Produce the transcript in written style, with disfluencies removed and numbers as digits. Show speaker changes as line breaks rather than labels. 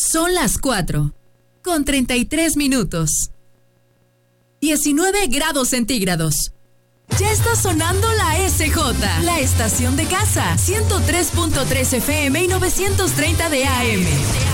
Son las 4:33. 19 grados centígrados. Ya está sonando la SJ, la estación de casa, 103.3 FM y 930 de AM.